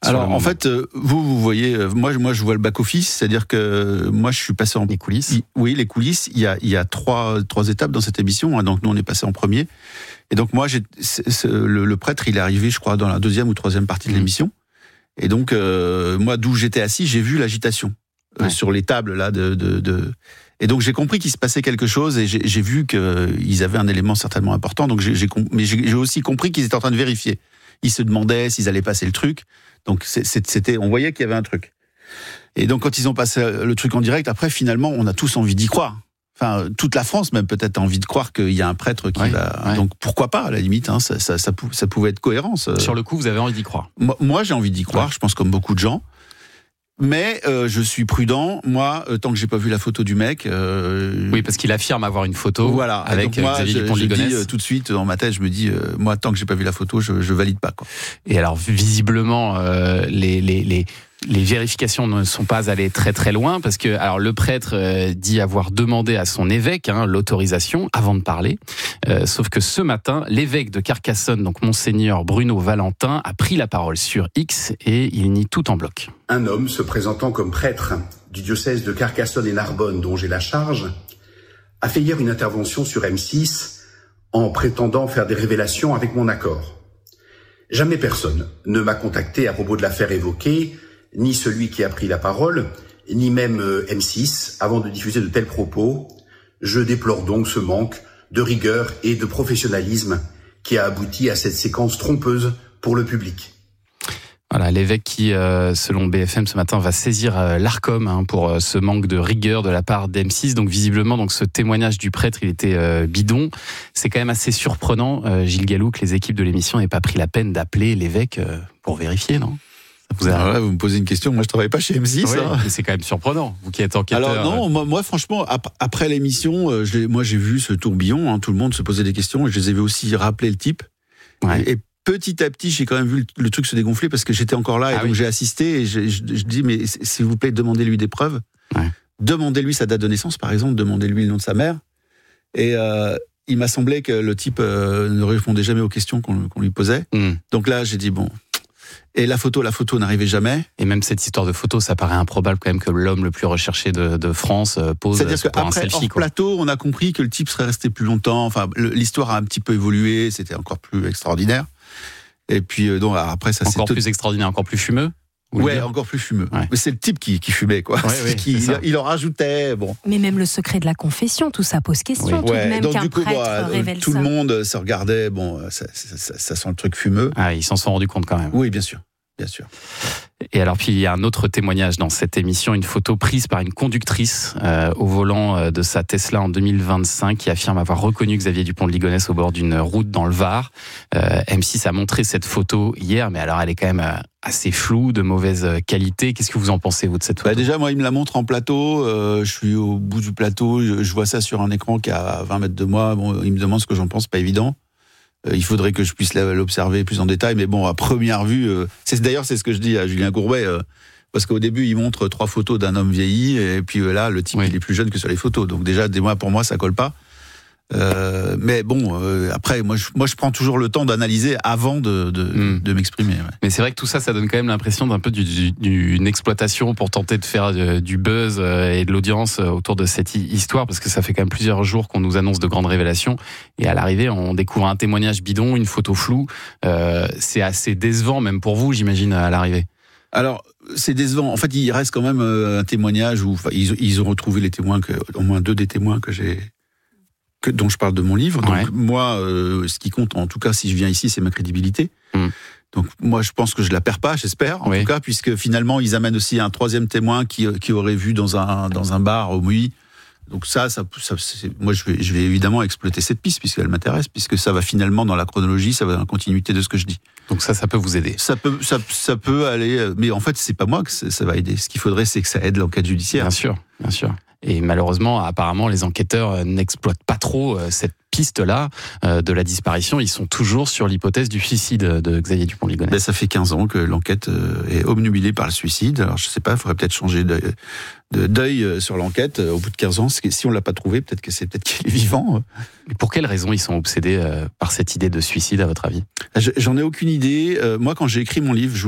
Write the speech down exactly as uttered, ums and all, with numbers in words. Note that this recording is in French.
Alors en fait, euh, vous, vous voyez, euh, moi, moi, je vois le back-office, c'est-à-dire que euh, moi, je suis passé en... Les coulisses. Il, oui, les coulisses. Il y a, il y a trois, trois étapes dans cette émission, hein, donc nous, on est passé en premier. Et donc moi, j'ai, c'est, c'est, le, le prêtre, il est arrivé, je crois, dans la deuxième ou troisième partie de mmh. l'émission. Et donc, euh, moi, d'où j'étais assis, j'ai vu l'agitation euh, ouais. sur les tables, là, de... de, de... Et donc j'ai compris qu'il se passait quelque chose et j'ai, j'ai vu qu'ils avaient un élément certainement important. Donc j'ai, j'ai, mais j'ai, j'ai aussi compris qu'ils étaient en train de vérifier. Ils se demandaient s'ils allaient passer le truc. Donc c'était, on voyait qu'il y avait un truc. Et donc quand ils ont passé le truc en direct, après finalement on a tous envie d'y croire. Enfin toute la France même peut-être a envie de croire qu'il y a un prêtre qui ouais, va. Ouais. Donc pourquoi pas à la limite, hein, ça, ça, ça, ça pouvait être cohérent. Ça. Sur le coup vous avez envie d'y croire. Moi, moi j'ai envie d'y croire. Ouais. Je pense comme beaucoup de gens. Mais euh, je suis prudent. Moi, euh, tant que j'ai pas vu la photo du mec. Euh, oui, parce qu'il affirme avoir une photo. Voilà. Avec moi, Xavier je, Dupont de Ligonnès. Je dis euh, tout de suite dans ma tête, je me dis, euh, moi, tant que j'ai pas vu la photo, je, je valide pas, quoi. Et alors, visiblement, euh, les les les les vérifications ne sont pas allées très très loin parce que alors le prêtre euh, dit avoir demandé à son évêque hein, l'autorisation avant de parler. Euh, sauf que ce matin, l'évêque de Carcassonne, donc Monseigneur Bruno Valentin, a pris la parole sur X et il nie tout en bloc. Un homme se présentant comme prêtre du diocèse de Carcassonne et Narbonne, dont j'ai la charge, a fait hier une intervention sur M six en prétendant faire des révélations avec mon accord. Jamais personne ne m'a contacté à propos de l'affaire évoquée, ni celui qui a pris la parole, ni même M six, avant de diffuser de tels propos. Je déplore donc ce manque de rigueur et de professionnalisme qui a abouti à cette séquence trompeuse pour le public. Voilà, l'évêque qui, euh, selon B F M ce matin, va saisir euh, l'Arcom hein, pour euh, ce manque de rigueur de la part d'M six. Donc visiblement, donc ce témoignage du prêtre, il était euh, bidon. C'est quand même assez surprenant, euh, Gilles Gallou, que les équipes de l'émission n'aient pas pris la peine d'appeler l'évêque euh, pour vérifier, non ? Vous, avez... Alors là, vous me posez une question. Moi, je travaille pas chez M six. Oui, hein. Mais c'est quand même surprenant. Vous qui êtes enquêteur. Alors non, moi, moi franchement, ap- après l'émission, je l'ai, moi, j'ai vu ce tourbillon. Hein, tout le monde se posait des questions et je les avais aussi rappelé le type. Ouais. Et, et petit à petit, j'ai quand même vu le, le truc se dégonfler parce que j'étais encore là et ah donc oui. j'ai assisté. Et je, je, je dis, mais s'il vous plaît, demandez-lui des preuves. Ouais. Demandez-lui sa date de naissance, par exemple. Demandez-lui le nom de sa mère. Et euh, il m'a semblé que le type euh, ne répondait jamais aux questions qu'on, qu'on lui posait. Mm. Donc là, j'ai dit bon. Et la photo, la photo n'arrivait jamais. Et même cette histoire de photo, ça paraît improbable quand même que l'homme le plus recherché de, de France pose C'est-à-dire pour qu'après, un selfie. Hors plateau, on a compris que le type serait resté plus longtemps. Enfin, le, l'histoire a un petit peu évolué, c'était encore plus extraordinaire. Et puis, donc après, ça encore c'est plus tout... extraordinaire, encore plus fumeux. Ouais, dire. encore plus fumeux. Ouais. Mais c'est le type qui, qui fumait, quoi. Ouais, ouais, qui, il, il en rajoutait, bon. Mais même le secret de la confession, tout ça pose question. Oui. Tout Ouais, de même donc qu'un du coup, prêtre bon, révèle tout ça. le monde se regardait, bon, ça, ça, ça, ça sent le truc fumeux. Ah, ils s'en sont rendus compte quand même. Oui, bien sûr. Bien sûr. Et alors, puis il y a un autre témoignage dans cette émission, une photo prise par une conductrice euh, au volant de sa Tesla en deux mille vingt-cinq qui affirme avoir reconnu Xavier Dupont de Ligonnès au bord d'une route dans le Var. Euh, M six a montré cette photo hier, mais alors elle est quand même euh, assez floue, de mauvaise qualité. Qu'est-ce que vous en pensez, vous, de cette photo ? Bah déjà, moi, il me la montre en plateau. Euh, je suis au bout du plateau. Je, je vois ça sur un écran qui est à vingt mètres de moi. Bon, il me demande ce que j'en pense, pas évident. Euh, il faudrait que je puisse l'observer plus en détail, mais bon, à première vue, euh, c'est d'ailleurs c'est ce que je dis à Julien Courbet, euh, parce qu'au début il montre trois photos d'un homme vieilli, et puis euh, là le type oui. il est plus jeune que sur les photos, donc déjà des mois pour moi ça colle pas. Euh, mais bon, euh, après, moi je, moi je prends toujours le temps d'analyser avant de, de, mmh. de m'exprimer. Ouais. Mais c'est vrai que tout ça, ça donne quand même l'impression d'un peu du, du, d'une exploitation pour tenter de faire du, du buzz et de l'audience autour de cette histoire, parce que ça fait quand même plusieurs jours qu'on nous annonce de grandes révélations, et à l'arrivée, on découvre un témoignage bidon, une photo floue. Euh, c'est assez décevant, même pour vous, j'imagine, à l'arrivée. Alors, c'est décevant. En fait, il reste quand même un témoignage où enfin, ils, ils ont retrouvé les témoins, que, au moins deux des témoins que j'ai. Que, dont je parle de mon livre. Donc ouais. moi, euh, ce qui compte, en tout cas, si je viens ici, c'est ma crédibilité. Mmh. Donc moi, je pense que je la perds pas, j'espère, en oui. tout cas, puisque finalement, ils amènent aussi un troisième témoin qui, qui aurait vu dans un dans un bar au Muy. Donc ça, ça, ça c'est, moi, je vais, je vais évidemment exploiter cette piste puisqu'elle m'intéresse, puisque ça va finalement dans la chronologie, ça va dans la continuité de ce que je dis. Donc ça, ça peut vous aider. Ça peut, ça, ça peut aller, mais en fait, c'est pas moi que ça, ça va aider. Ce qu'il faudrait, c'est que ça aide l'enquête judiciaire. Bien sûr, bien sûr. Et malheureusement, apparemment, les enquêteurs n'exploitent pas trop cette piste-là de la disparition. Ils sont toujours sur l'hypothèse du suicide de Xavier Dupont de Ligonnès. Ben, ça fait quinze ans que l'enquête est obnubilée par le suicide. Alors, je sais pas, il faudrait peut-être changer de, de deuil sur l'enquête. Au bout de quinze ans, si on l'a pas trouvé, peut-être que c'est peut-être qu'il est vivant. Mais pour quelles raisons ils sont obsédés par cette idée de suicide, à votre avis ? J'en ai aucune idée. Moi, quand j'ai écrit mon livre, je